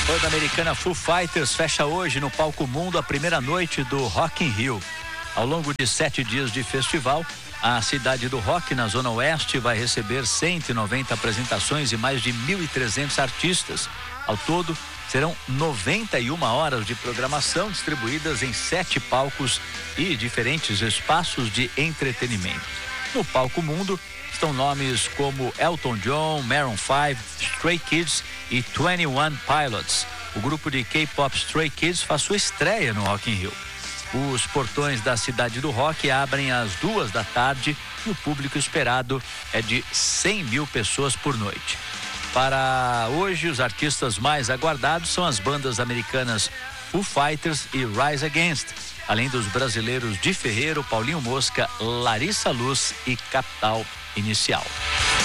banda americana Foo Fighters fecha hoje no Palco Mundo a primeira noite do Rock in Rio. Ao longo de 7 dias de festival, a cidade do rock na Zona Oeste vai receber 190 apresentações e mais de 1.300 artistas. Ao todo, serão 91 horas de programação distribuídas em 7 palcos e diferentes espaços de entretenimento. No Palco Mundo estão nomes como Elton John, Maroon 5, Stray Kids e 21 Pilots. O grupo de K-pop Stray Kids faz sua estreia no Rock in Rio. Os portões da Cidade do Rock abrem às 2 da tarde e o público esperado é de 100 mil pessoas por noite. Para hoje, os artistas mais aguardados são as bandas americanas Foo Fighters e Rise Against, além dos brasileiros Di Ferreiro, Paulinho Mosca, Larissa Luz e Capital Inicial.